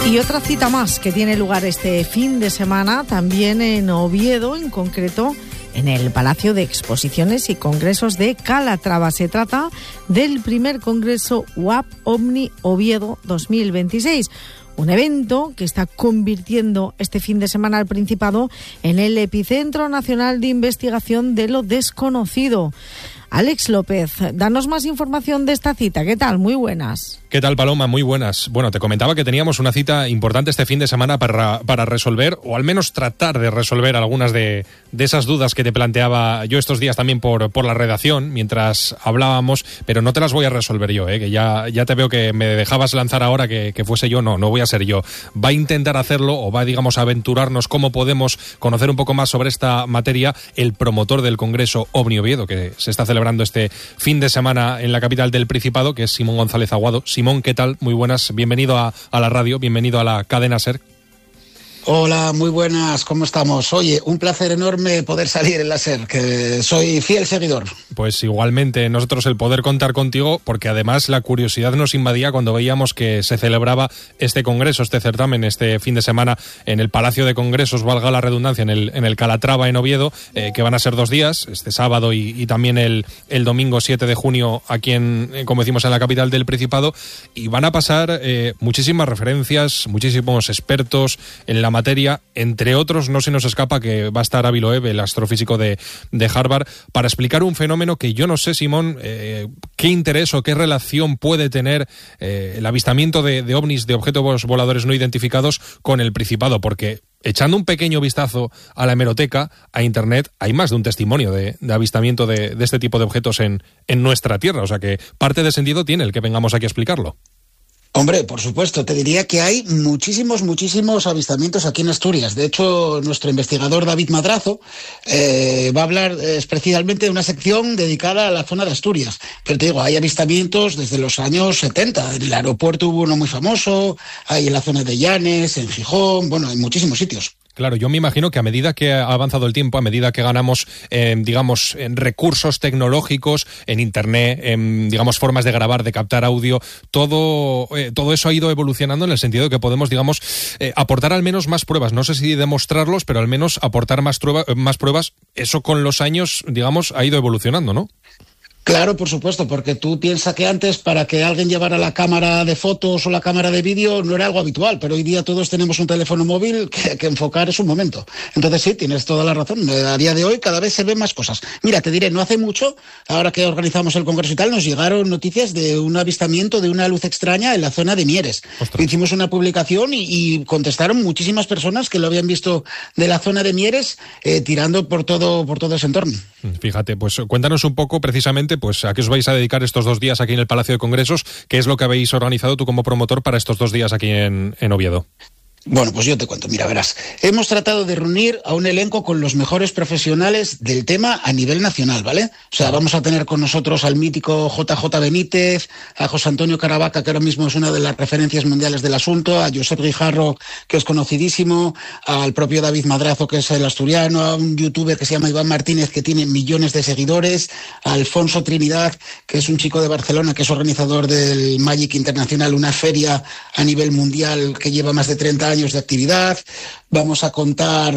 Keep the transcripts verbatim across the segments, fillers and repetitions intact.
Y otra cita más que tiene lugar este fin de semana, también en Oviedo, en concreto en el Palacio de Exposiciones y Congresos de Calatrava. Se trata del primer Congreso U A P Omni Oviedo dos mil veintiséis. Un evento que está convirtiendo este fin de semana al Principado en el epicentro nacional de investigación de lo desconocido. Alex López, danos más información de esta cita. ¿Qué tal? Muy buenas. ¿Qué tal, Paloma? Muy buenas. Bueno, te comentaba que teníamos una cita importante este fin de semana para, para resolver, o al menos tratar de resolver algunas de, de esas dudas que te planteaba yo estos días también por, por la redacción, mientras hablábamos, pero no te las voy a resolver yo, ¿eh? que ya, ya te veo que me dejabas lanzar ahora que, que fuese yo. No, no voy a ser yo. Va a intentar hacerlo, o va, digamos, a aventurarnos cómo podemos conocer un poco más sobre esta materia el promotor del Congreso Omni Oviedo, que se está celebrando este fin de semana en la capital del Principado, que es Simón González Aguado. Simón, ¿qué tal? Muy buenas. Bienvenido a, a la radio, bienvenido a la cadena SER. Hola, muy buenas, ¿cómo estamos? Oye, un placer enorme poder salir en la SER, que soy fiel seguidor. Pues igualmente, nosotros el poder contar contigo, porque además la curiosidad nos invadía cuando veíamos que se celebraba este congreso, este certamen, este fin de semana en el Palacio de Congresos, valga la redundancia, en el, en el Calatrava, en Oviedo, eh, que van a ser dos días, este sábado y, y también el, el domingo siete de junio, aquí en, como decimos, en la capital del Principado, y van a pasar eh, muchísimas referencias, muchísimos expertos en la materia, entre otros no se nos escapa que va a estar Avi Loeb, el astrofísico de, de Harvard, para explicar un fenómeno que yo no sé, Simón, eh, qué interés o qué relación puede tener eh, el avistamiento de, de ovnis, de objetos voladores no identificados con el Principado, porque echando un pequeño vistazo a la hemeroteca, a Internet, hay más de un testimonio de, de avistamiento de, de este tipo de objetos en, en nuestra Tierra, o sea que parte de sentido tiene el que vengamos aquí a explicarlo. Hombre, por supuesto, te diría que hay muchísimos, muchísimos avistamientos aquí en Asturias. De hecho, nuestro investigador David Madrazo eh, va a hablar eh, especialmente de una sección dedicada a la zona de Asturias. Pero te digo, hay avistamientos desde los años setenta. En el aeropuerto hubo uno muy famoso, hay en la zona de Llanes, en Gijón, bueno, en muchísimos sitios. Claro, yo me imagino que a medida que ha avanzado el tiempo, a medida que ganamos, eh, digamos, en recursos tecnológicos, en Internet, en, digamos, formas de grabar, de captar audio, todo, eh, todo eso ha ido evolucionando en el sentido de que podemos, digamos, eh, aportar al menos más pruebas. No sé si demostrarlos, pero al menos aportar más, prueba, más pruebas. Eso con los años, digamos, ha ido evolucionando, ¿no? Claro, por supuesto, porque tú piensas que antes para que alguien llevara la cámara de fotos o la cámara de vídeo no era algo habitual, pero hoy día todos tenemos un teléfono móvil que, que enfocar es un momento. Entonces sí, tienes toda la razón. A día de hoy cada vez se ven más cosas. Mira, te diré, no hace mucho, ahora que organizamos el congreso y tal, nos llegaron noticias de un avistamiento de una luz extraña en la zona de Mieres. Hicimos una publicación y, y contestaron muchísimas personas que lo habían visto de la zona de Mieres eh, tirando por todo, por todo ese entorno. Fíjate, pues cuéntanos un poco precisamente pues a qué os vais a dedicar estos dos días aquí en el Palacio de Congresos, qué es lo que habéis organizado tú como promotor para estos dos días aquí en, en Oviedo. Bueno, pues yo te cuento, mira, verás, hemos tratado de reunir a un elenco con los mejores profesionales del tema a nivel nacional, ¿vale? O sea, vamos a tener con nosotros al mítico J J Benítez, a José Antonio Caravaca, que ahora mismo es una de las referencias mundiales del asunto, a Josep Guijarro, que es conocidísimo, al propio David Madrazo, que es el asturiano, a un youtuber que se llama Iván Martínez, que tiene millones de seguidores, a Alfonso Trinidad, que es un chico de Barcelona, que es organizador del Magic Internacional, una feria a nivel mundial que lleva más de treinta años de actividad. Vamos a contar,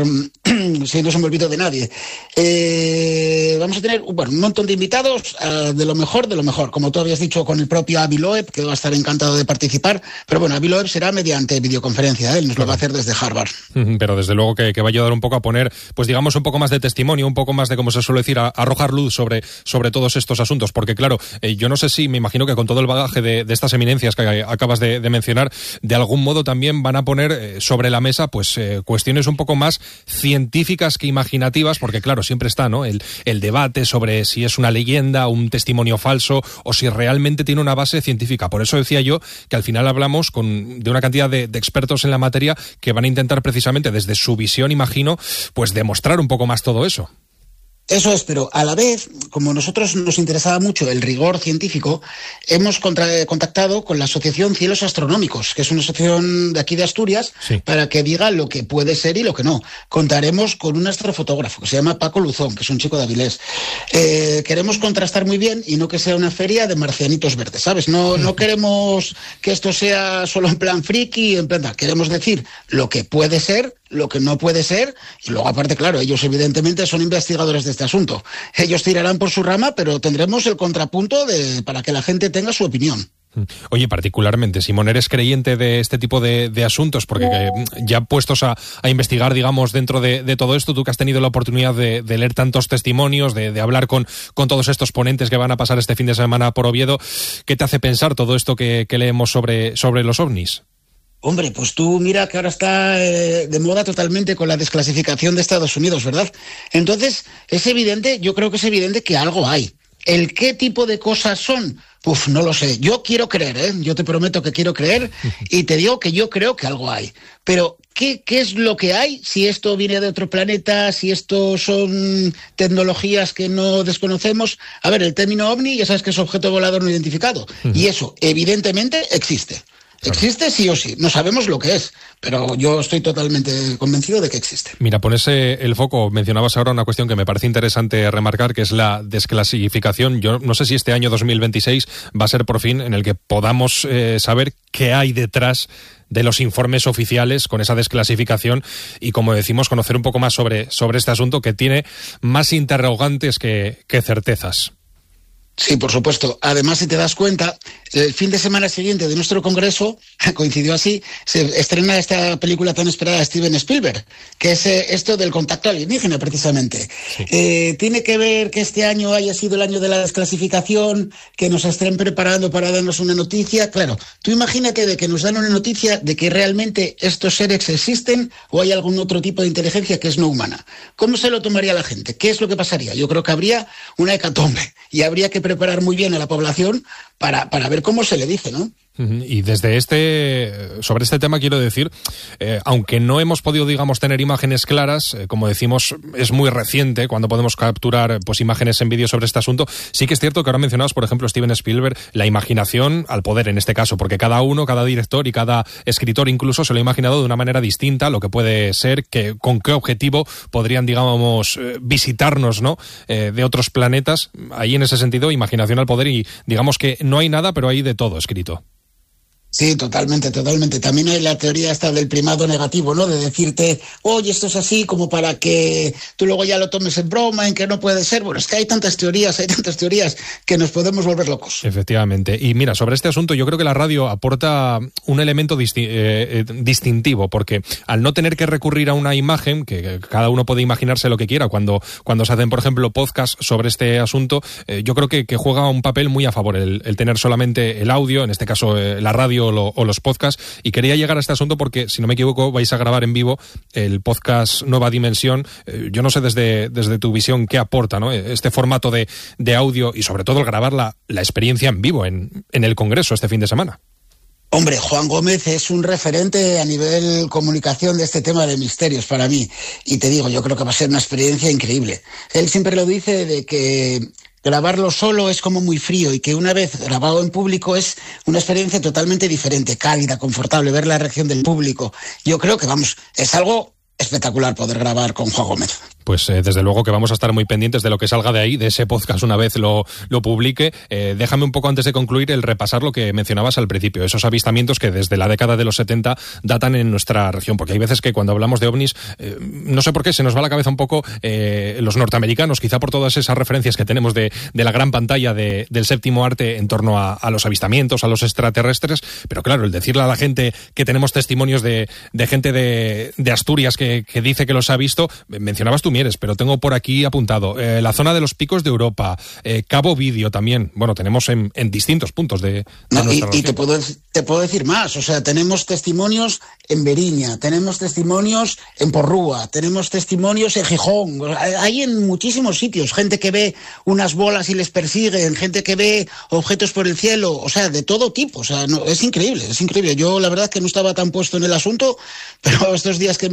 si no se me olvido de nadie, eh, vamos a tener bueno, un montón de invitados uh, de lo mejor, de lo mejor, como tú habías dicho, con el propio Avi Loeb, que va a estar encantado de participar, pero bueno, Avi Loeb será mediante videoconferencia, ¿eh? Él nos claro. lo va a hacer desde Harvard. Pero desde luego que, que va a ayudar un poco a poner, pues digamos, un poco más de testimonio, un poco más de, como se suele decir, a, a arrojar luz sobre, sobre todos estos asuntos, porque claro, eh, yo no sé si, me imagino que con todo el bagaje de, de estas eminencias que acabas de, de mencionar, de algún modo también van a poner eh, sobre la mesa, pues, eh, cuestiones un poco más científicas que imaginativas, porque claro, siempre está, ¿no? El, el debate sobre si es una leyenda, un testimonio falso, o si realmente tiene una base científica. Por eso decía yo que al final hablamos con, de una cantidad de, de expertos en la materia que van a intentar precisamente desde su visión, imagino, pues demostrar un poco más todo eso. Eso es, pero a la vez, como a nosotros nos interesaba mucho el rigor científico, hemos contra- contactado con la Asociación Cielos Astronómicos, que es una asociación de aquí de Asturias, sí. para que diga lo que puede ser y lo que no. Contaremos con un astrofotógrafo que se llama Paco Luzón, que es un chico de Avilés. Eh, queremos contrastar muy bien y no que sea una feria de marcianitos verdes, ¿sabes? No, no queremos que esto sea solo en plan friki, en plan tal. Queremos decir lo que puede ser, lo que no puede ser, y luego aparte, claro, ellos evidentemente son investigadores de este asunto. Ellos tirarán por su rama, pero tendremos el contrapunto de, para que la gente tenga su opinión. Oye, particularmente, Simón, ¿eres creyente de este tipo de, de asuntos? Porque eh, ya puestos a, a investigar, digamos, dentro de, de todo esto, tú que has tenido la oportunidad de, de leer tantos testimonios, de, de hablar con, con todos estos ponentes que van a pasar este fin de semana por Oviedo, ¿qué te hace pensar todo esto que, que leemos sobre, sobre los ovnis? Hombre, pues tú mira que ahora está eh, de moda totalmente con la desclasificación de Estados Unidos, ¿verdad? Entonces, es evidente, yo creo que es evidente que algo hay. ¿El qué tipo de cosas son? Uf, no lo sé. Yo quiero creer, ¿eh? Yo te prometo que quiero creer y te digo que yo creo que algo hay. Pero, ¿qué, qué es lo que hay? Si esto viene de otro planeta, si esto son tecnologías que no desconocemos. A ver, el término ovni, ya sabes que es objeto volador no identificado. Uh-huh. Y eso, evidentemente, existe. Existe sí o sí, no sabemos lo que es, pero yo estoy totalmente convencido de que existe. Mira, pones el foco, mencionabas ahora una cuestión que me parece interesante remarcar, que es la desclasificación. Yo no sé si este año dos mil veintiséis va a ser por fin en el que podamos eh, saber qué hay detrás de los informes oficiales con esa desclasificación y, como decimos, conocer un poco más sobre, sobre este asunto que tiene más interrogantes que, que certezas. Sí, por supuesto. Además, si te das cuenta, el fin de semana siguiente de nuestro congreso, coincidió así, se estrena esta película tan esperada de Steven Spielberg, que es eh, esto del contacto alienígena, precisamente. Sí. Eh, tiene que ver que este año haya sido el año de la desclasificación, que nos estén preparando para darnos una noticia. Claro, tú imagínate de que nos dan una noticia de que realmente estos seres existen o hay algún otro tipo de inteligencia que es no humana. ¿Cómo se lo tomaría la gente? ¿Qué es lo que pasaría? Yo creo que habría una hecatombe y habría que preparar muy bien a la población para, para ver cómo se le dice, ¿no? Y desde este, sobre este tema quiero decir, eh, aunque no hemos podido, digamos, tener imágenes claras, eh, como decimos, es muy reciente cuando podemos capturar pues imágenes en vídeo sobre este asunto, sí que es cierto que ahora mencionabas, por ejemplo, Steven Spielberg, la imaginación al poder en este caso, porque cada uno, cada director y cada escritor incluso se lo ha imaginado de una manera distinta, lo que puede ser, que con qué objetivo podrían, digamos, eh, visitarnos, ¿no?, eh, de otros planetas. Ahí en ese sentido, imaginación al poder y digamos que no hay nada, pero hay de todo escrito. Sí, totalmente, totalmente. También hay la teoría esta del primado negativo, ¿no? De decirte, oye, esto es así como para que tú luego ya lo tomes en broma, en que no puede ser. Bueno, es que hay tantas teorías, hay tantas teorías que nos podemos volver locos. Efectivamente. Y mira, sobre este asunto yo creo que la radio aporta un elemento disti- eh, distintivo, porque al no tener que recurrir a una imagen, que cada uno puede imaginarse lo que quiera, cuando, cuando se hacen, por ejemplo, podcasts sobre este asunto, eh, yo creo que, que juega un papel muy a favor el, el tener solamente el audio, en este caso eh, la radio o, lo, o los podcasts, y quería llegar a este asunto porque, si no me equivoco, vais a grabar en vivo el podcast Nueva Dimensión. Eh, yo no sé desde, desde tu visión qué aporta, ¿no?, este formato de, de audio y sobre todo el grabar la, la experiencia en vivo en, en el Congreso este fin de semana. Hombre, Juan Gómez es un referente a nivel comunicación de este tema de misterios para mí. Y te digo, yo creo que va a ser una experiencia increíble. Él siempre lo dice de que grabarlo solo es como muy frío y que una vez grabado en público es una experiencia totalmente diferente, cálida, confortable, ver la reacción del público. Yo creo que, vamos, es algo espectacular poder grabar con Juan Gómez. Pues eh, desde luego que vamos a estar muy pendientes de lo que salga de ahí, de ese podcast una vez lo, lo publique. Eh, déjame un poco antes de concluir el repasar lo que mencionabas al principio, esos avistamientos que desde la década de los setenta datan en nuestra región, porque hay veces que cuando hablamos de ovnis, eh, no sé por qué, se nos va la cabeza un poco eh, los norteamericanos, quizá por todas esas referencias que tenemos de, de la gran pantalla de, del séptimo arte en torno a, a los avistamientos, a los extraterrestres, pero claro, el decirle a la gente que tenemos testimonios de, de gente de, de Asturias que, que dice que los ha visto, mencionabas tú Mieres, pero tengo por aquí apuntado eh, la zona de los picos de Europa, eh, Cabo Vidio también, bueno, tenemos en, en distintos puntos de, de no, nuestra y, y te puedo te puedo decir más, o sea, tenemos testimonios en Beriña, tenemos testimonios en Porrúa, tenemos testimonios en Gijón, hay en muchísimos sitios, gente que ve unas bolas y les persiguen, gente que ve objetos por el cielo, o sea, de todo tipo, o sea, no, es increíble, es increíble. Yo la verdad que no estaba tan puesto en el asunto, pero estos días que me he estado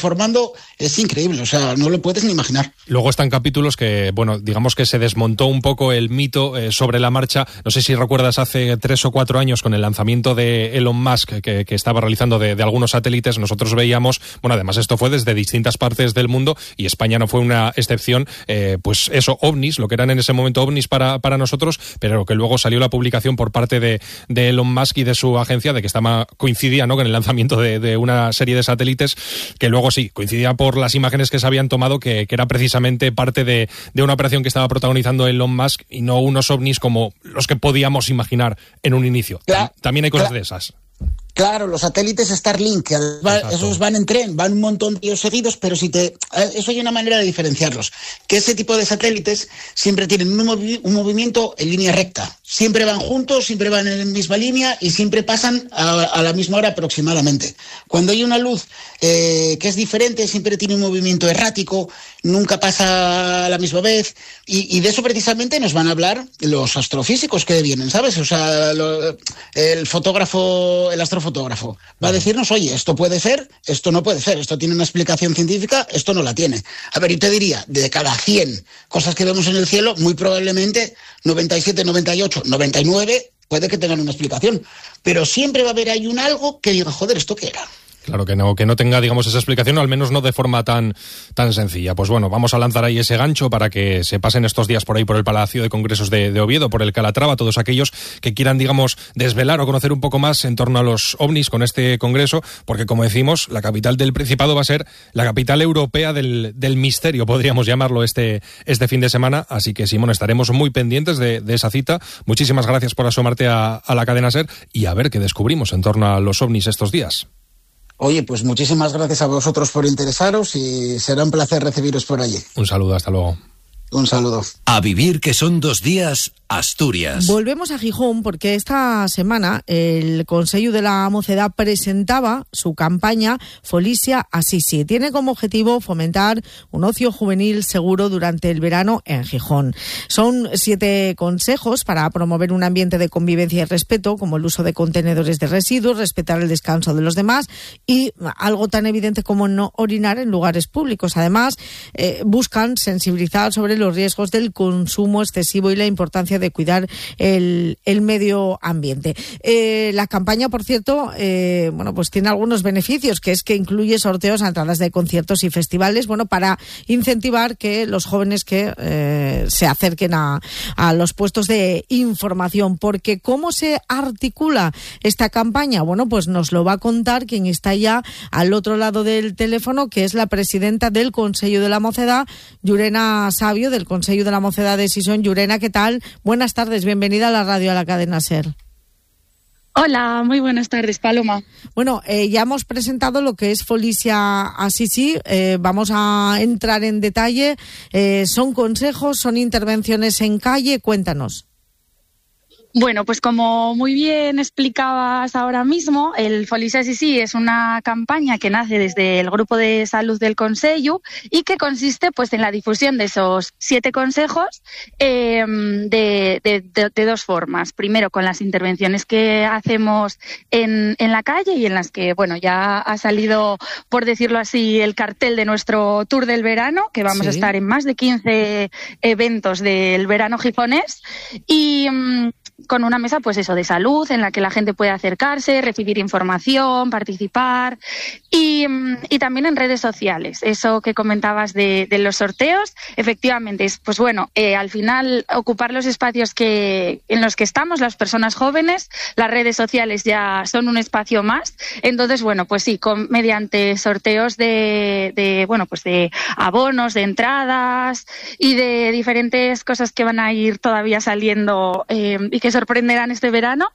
formando es increíble, o sea, no lo puedes ni imaginar. Luego están capítulos que, bueno, digamos que se desmontó un poco el mito eh, sobre la marcha. No sé si recuerdas hace tres o cuatro años con el lanzamiento de Elon Musk que, que estaba realizando de, de algunos satélites, nosotros veíamos, bueno, además esto fue desde distintas partes del mundo y España no fue una excepción, eh, pues eso, ovnis, lo que eran en ese momento ovnis para, para nosotros, pero que luego salió la publicación por parte de, de Elon Musk y de su agencia de que estaba, coincidía, ¿no?, con el lanzamiento de, de una serie de satélites que luego sí, coincidía por las imágenes que se habían tomado que, que era precisamente parte de, de una operación que estaba protagonizando Elon Musk y no unos ovnis como los que podíamos imaginar en un inicio. Claro, También hay cosas claro. de esas. Claro, los satélites Starlink, que esos van en tren, van un montón de ellos seguidos, pero si te, eso hay una manera de diferenciarlos, que ese tipo de satélites siempre tienen un, movi- un movimiento en línea recta, siempre van juntos, siempre van en la misma línea y siempre pasan a, a la misma hora aproximadamente. Cuando hay una luz eh, que es diferente, siempre tiene un movimiento errático, nunca pasa a la misma vez y, y de eso precisamente nos van a hablar los astrofísicos que vienen, ¿sabes? O sea, lo, el fotógrafo, el astrofísico fotógrafo va a decirnos, oye, esto puede ser, esto no puede ser, esto tiene una explicación científica, esto no la tiene. A ver, yo te diría, de cada cien cosas que vemos en el cielo, muy probablemente noventa y siete, noventa y ocho, noventa y nueve puede que tengan una explicación, pero siempre va a haber ahí un algo que diga, joder, ¿esto qué era? Claro, que no, que no tenga, digamos, esa explicación, o al menos no de forma tan, tan sencilla. Pues bueno, vamos a lanzar ahí ese gancho para que se pasen estos días por ahí por el Palacio de Congresos de, de Oviedo, por el Calatrava, todos aquellos que quieran, digamos, desvelar o conocer un poco más en torno a los ovnis con este congreso, porque como decimos, la capital del Principado va a ser la capital europea del, del misterio, podríamos llamarlo este, este fin de semana. Así que, Simón, estaremos muy pendientes de, de esa cita. Muchísimas gracias por asomarte a, a la cadena SER y a ver qué descubrimos en torno a los ovnis estos días. Oye, pues muchísimas gracias a vosotros por interesaros y será un placer recibiros por allí. Un saludo, hasta luego. Un saludo. A vivir que son dos días, Asturias. Volvemos a Gijón porque esta semana el Consello de la Mocedad presentaba su campaña Folicia Assisi. Tiene como objetivo fomentar un ocio juvenil seguro durante el verano en Gijón. Son siete consejos para promover un ambiente de convivencia y respeto, como el uso de contenedores de residuos, respetar el descanso de los demás y algo tan evidente como no orinar en lugares públicos. Además, eh, buscan sensibilizar sobre los riesgos del consumo excesivo y la importancia de cuidar el, el medio ambiente. Eh, la campaña, por cierto, eh, bueno, pues tiene algunos beneficios, que es que incluye sorteos a entradas de conciertos y festivales, bueno, para incentivar que los jóvenes que eh, se acerquen a, a los puestos de información. Porque ¿cómo se articula esta campaña? Bueno, pues nos lo va a contar quien está ya al otro lado del teléfono, que es la presidenta del Consello de la Mocedad, Llurena Sabio, del Consello de la Mocedad de Sison. Llurena, ¿qué tal? Buenas tardes, bienvenida a la radio, a la cadena SER. Hola, muy buenas tardes, Paloma. Bueno, eh, ya hemos presentado lo que es Folicia Assisi, eh, vamos a entrar en detalle. Eh, ¿Son consejos, son intervenciones en calle? Cuéntanos. Bueno, pues como muy bien explicabas ahora mismo, el Folicia Assisi es una campaña que nace desde el Grupo de Salud del Consello y que consiste pues en la difusión de esos siete consejos eh, de, de, de, de dos formas. Primero, con las intervenciones que hacemos en, en la calle y en las que, bueno, ya ha salido, por decirlo así, el cartel de nuestro Tour del Verano, que vamos sí. a estar en más de quince eventos del verano gijonés y... Um, con una mesa, pues eso, de salud, en la que la gente puede acercarse, recibir información, participar y, y también en redes sociales. Eso que comentabas de, de los sorteos, efectivamente, es, pues bueno, eh, al final ocupar los espacios que en los que estamos las personas jóvenes, las redes sociales ya son un espacio más. Entonces, bueno, pues sí, con, mediante sorteos de, de, bueno, pues de abonos, de entradas y de diferentes cosas que van a ir todavía saliendo eh, y que sorprenderán este verano,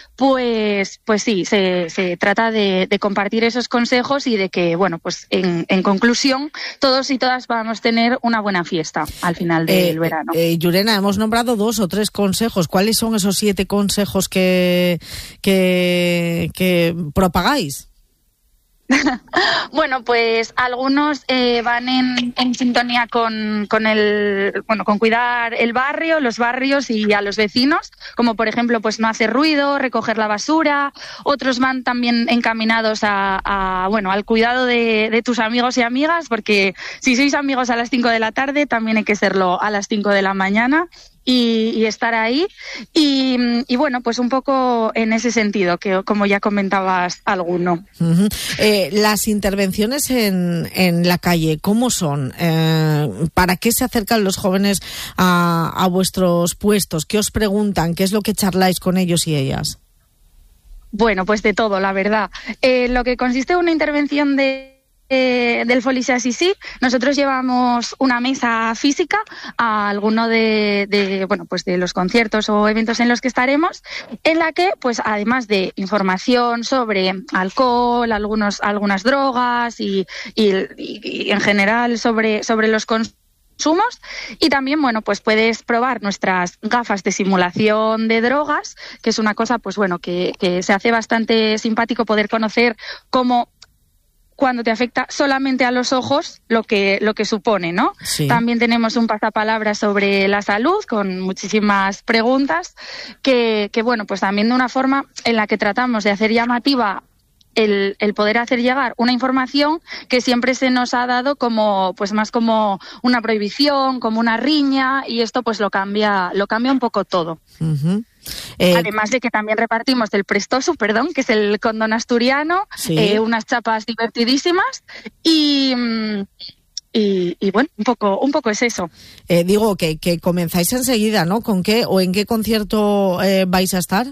pues pues sí, se, se trata de, de compartir esos consejos y de que, bueno, pues en, en conclusión, todos y todas vamos a tener una buena fiesta al final del eh, verano. Eh, Llurena, hemos nombrado dos o tres consejos. ¿Cuáles son esos siete consejos que, que, que propagáis? Bueno, pues algunos eh, van en, en sintonía con, con el, bueno, con cuidar el barrio, los barrios y a los vecinos, como por ejemplo, pues no hacer ruido, recoger la basura. Otros van también encaminados a, a bueno, al cuidado de, de tus amigos y amigas, porque si sois amigos a las cinco de la tarde, también hay que serlo a las cinco de la mañana. Y, y estar ahí y, y bueno, pues un poco en ese sentido, que como ya comentabas alguno. Uh-huh. Eh, las intervenciones en, en la calle, ¿cómo son? Eh, ¿Para qué se acercan los jóvenes a, a vuestros puestos? ¿Qué os preguntan? ¿Qué es lo que charláis con ellos y ellas? Bueno, pues de todo, la verdad. Eh, lo que consiste en una intervención de Eh, del Folies Assisi, nosotros llevamos una mesa física a alguno de, de bueno pues de los conciertos o eventos en los que estaremos, en la que pues además de información sobre alcohol, algunos algunas drogas y, y, y, y en general sobre sobre los consumos, y también bueno pues puedes probar nuestras gafas de simulación de drogas, que es una cosa pues bueno que, que se hace bastante simpático poder conocer cómo cuando te afecta solamente a los ojos lo que lo que supone, ¿no? Sí. También tenemos un pasapalabra sobre la salud con muchísimas preguntas que, que bueno, pues también de una forma en la que tratamos de hacer llamativa el, el poder hacer llegar una información que siempre se nos ha dado como pues más como una prohibición, como una riña, y esto pues lo cambia lo cambia un poco todo. Uh-huh. Eh, Además de que también repartimos el Prestoso, perdón, que es el condón asturiano, sí. eh, unas chapas divertidísimas y, y, y bueno, un poco, un poco es eso. Eh, digo que, que comenzáis enseguida, ¿no? ¿Con qué o en qué concierto eh, vais a estar?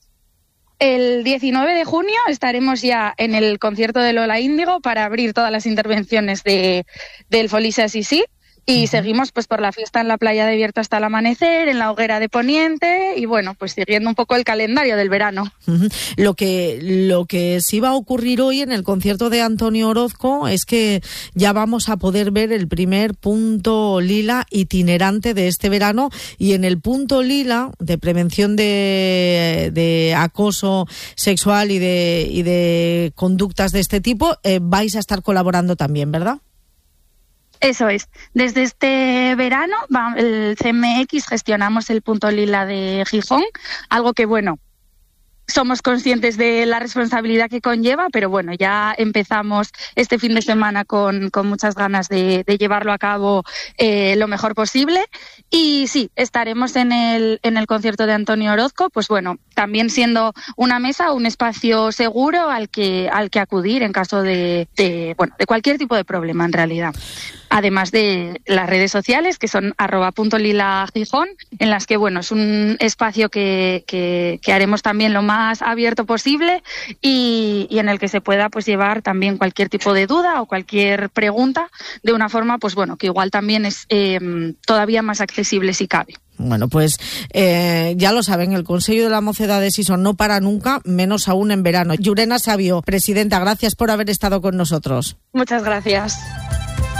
El diecinueve de junio estaremos ya en el concierto de Lola Índigo para abrir todas las intervenciones de, del Folies Assisi. Y uh-huh. seguimos pues por la fiesta en la playa de Bierto hasta el amanecer, en la hoguera de Poniente y bueno, pues siguiendo un poco el calendario del verano. Uh-huh. Lo que lo que sí va a ocurrir hoy en el concierto de Antonio Orozco es que ya vamos a poder ver el primer punto lila itinerante de este verano, y en el punto lila de prevención de, de acoso sexual y de, y de conductas de este tipo eh, vais a estar colaborando también, ¿verdad? Eso es. Desde este verano, el C M X gestionamos el punto lila de Gijón, algo que, bueno, somos conscientes de la responsabilidad que conlleva, pero bueno, ya empezamos este fin de semana con, con muchas ganas de, de llevarlo a cabo eh, lo mejor posible. Y sí, estaremos en el, en el concierto de Antonio Orozco, pues bueno, también siendo una mesa, un espacio seguro al que, al que acudir en caso de, de, bueno, de cualquier tipo de problema en realidad. Además de las redes sociales, que son arroba punto lila Gijón, en las que, bueno, es un espacio que, que, que haremos también lo más abierto posible y, y en el que se pueda pues llevar también cualquier tipo de duda o cualquier pregunta de una forma, pues bueno, que igual también es eh, todavía más accesible si cabe. Bueno, pues eh, ya lo saben, el Consejo de la Mocedades Iso no para nunca, menos aún en verano. Llurena Sabio, presidenta, gracias por haber estado con nosotros. Muchas gracias.